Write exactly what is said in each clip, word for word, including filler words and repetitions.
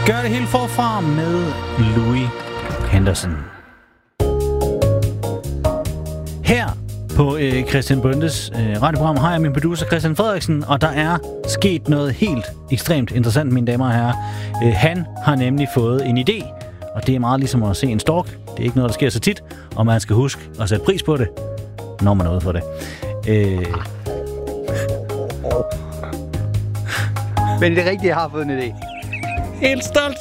Gør det helt forfra med Louis Henderson. Her på øh, Christian Bondes øh, radioprogram har jeg min producer Christian Frederiksen, og der er sket noget helt ekstremt interessant, mine damer og herrer. Øh, han har nemlig fået en idé, og det er meget ligesom at se en stork. Det er ikke noget, der sker så tit, og man skal huske at sætte pris på det, når man er ude for det. Øh... Men det er rigtigt, jeg har fået en idé. Helt stolt.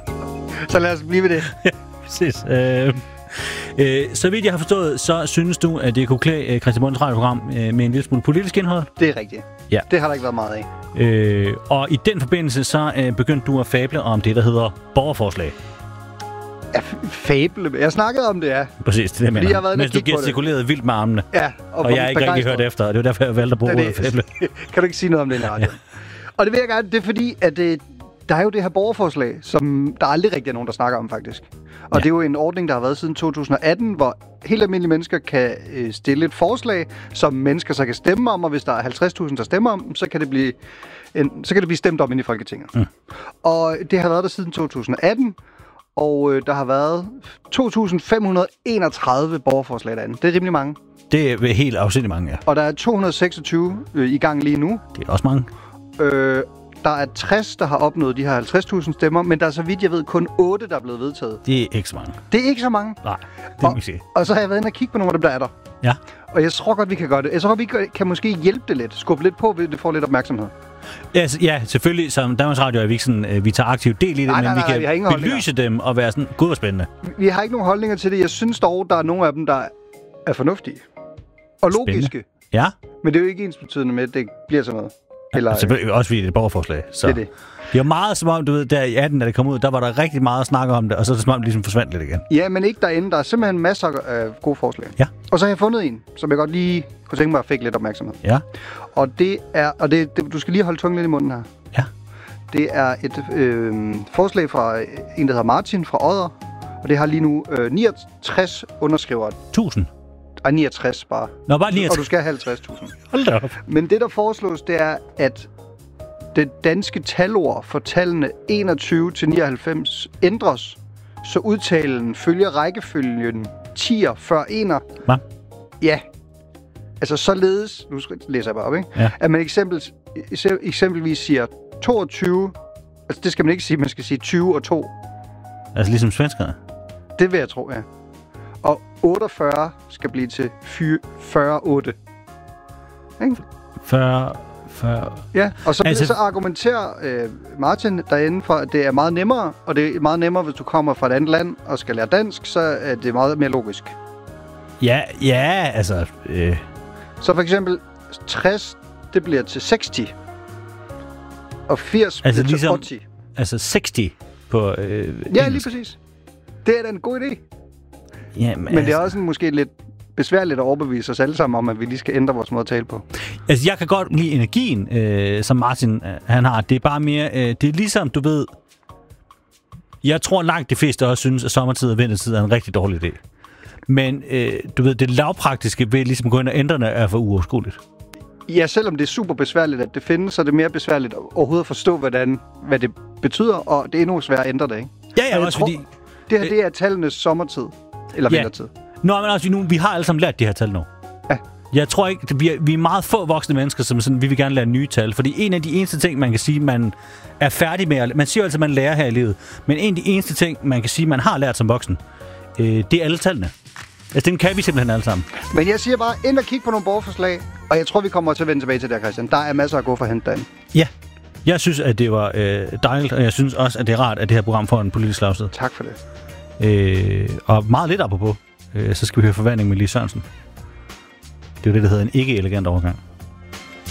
Så lad os blive ved det. Ja, præcis. Øh... Øh, så vidt jeg har forstået, så synes du, at det kunne klæde Christian Bondes radioprogram øh, med en lille smule politisk indhold? Det er rigtigt. Ja. Det har der ikke været meget af. Øh, og i den forbindelse, så øh, begyndte du at fable om det, der hedder borgerforslag. Ja, fable. Jeg snakkede om det, ja. Præcis, det er det, jeg mener. Mens du gestikulerede vildt med armene. Ja. Og, og jeg har ikke rigtig hørt efter, og det var derfor, jeg valgte at bruge ordet fable. Kan du ikke sige noget om det, radio? Ja. Og det vil jeg gerne, det er fordi, at øh, der er jo det her borgerforslag, som der aldrig rigtig er nogen, der snakker om, faktisk. Og ja. Det er jo en ordning, der har været siden to tusind og atten, hvor helt almindelige mennesker kan øh, stille et forslag, som mennesker så kan stemme om, og hvis der er halvtreds tusind, der stemmer om, så kan det blive, en, så kan det blive stemt om inde i Folketinget. Mm. Og det har været der siden to tusind og atten, og øh, der har været to tusind fem hundrede og enogtredive borgerforslag derinde. Det er rimelig mange. Det er helt afsindigt mange, ja. Og der er to hundrede og seksogtyve øh, i gang lige nu. Det er også mange. Øh... Der er tres, der har opnået de her halvtreds tusind stemmer, men der er så vidt jeg ved kun otte, der er blevet vedtaget. Det er ikke så mange. Det er ikke så mange? Nej, det må og, jeg sige. Og så har jeg været inde og kigge på nogle af dem, der er der. Ja. Og jeg tror godt, vi kan gøre det. Jeg tror godt, vi kan måske hjælpe det lidt. Skubbe lidt på, hvis det får lidt opmærksomhed. Ja, ja, selvfølgelig. Som Danmarks Radio er vi ikke sådan, vi tager aktivt del i det, nej, men nej, nej, vi kan vi belyse dem og være sådan, gud, hvor spændende. Vi har ikke nogen holdninger til det. Jeg synes dog, der er nogle af dem, der er fornuftige. Og logiske. Spændende. Ja. Men det er jo ikke ensbetydende med, at det bliver sådan noget. Eller, ja, selvfølgelig også fordi det er et borgerforslag. Så. Det er det. Det var meget som om, du ved, der i atten, da det kom ud, der var der rigtig meget at snakke om det, og så er det som om, det ligesom forsvandt lidt igen. Ja, men ikke derinde. Der er simpelthen masser af gode forslag. Ja. Og så har jeg fundet en, som jeg godt lige kunne tænke mig at fik lidt opmærksomhed. Ja. Og det er, og det, det, du skal lige holde tungen lidt i munden her. Ja. Det er et øh, forslag fra en, der hedder Martin fra Odder, og det har lige nu øh, niogtres underskrivere. tusind? Ej, niogtres bare. Nå, bare niogtres. Og du skal have halvtreds tusind. Hold da op. Men det, der foreslås, det er, at det danske talord for tallene enogtyve til nioghalvfems ændres, så udtalen følger rækkefølgen tier før ener. Hvad? Ja. Altså således, nu læser jeg bare op, ikke? Ja. At man eksempelvis, eksempelvis siger toogtyve, altså det skal man ikke sige, man skal sige tyve og to. Altså ligesom svenskerne? Det vil jeg tro, ja. Og otteogfyrre skal blive til fyrre otte. Ikke? fyrre, fyrre... Ja, og så, altså... så argumenterer øh, Martin derinde for, at det er meget nemmere, og det er meget nemmere, hvis du kommer fra et andet land og skal lære dansk, så er det meget mere logisk. Ja, ja, altså... Øh... Så for eksempel tres, det bliver til seksti, og firs altså bliver ligesom, til otte. Altså seksti på øh, ja, engelsk. lige præcis. Det er da en god idé. Ja, men men det er altså... også en, måske lidt besværligt at overbevise os alle sammen om, at vi lige skal ændre vores måde at tale på. Altså, jeg kan godt lide energien, øh, som Martin øh, han har. Det er bare mere... Øh, det er ligesom, du ved... Jeg tror langt de fleste også synes, at sommertid og vintertid er en rigtig dårlig idé. Men øh, du ved, det lavpraktiske ved ligesom gå ind og ændre det er for uoverskueligt. Ja, selvom det er super besværligt, at det findes, så er det mere besværligt overhovedet at forstå, hvordan, hvad det betyder, og det er endnu sværere at ændre det, ikke? Ja, ja, også tror, fordi... Det her, det er tallenes sommertid. Eller ja. vintertid. Nå, men altså, nu, vi har alle sammen lært de her tal nu. Ja. Jeg tror ikke, vi er, vi er meget få voksne mennesker, som sådan, vi vil gerne lære nye tal. Fordi en af de eneste ting, man kan sige, man er færdig med... Man siger jo altid, at man lærer her i livet. Men en af de eneste ting, man kan sige, man har lært som voksen, øh, det er alle tallene. Altså, dem kan vi simpelthen alle sammen. Men jeg siger bare, ind og kig på nogle borgerforslag, og jeg tror, vi kommer til at vende tilbage til det, Christian. Der er masser at gå for at hente derinde. Ja. Jeg synes, at det var øh, dejligt, og jeg synes også, at det er rart, at det her program får en politisk slagside. Tak for det. Øh, og meget lidt apropos, øh, så skal vi høre Forvandling med Lis Sørensen. Det er jo det, der hedder en ikke-elegant overgang.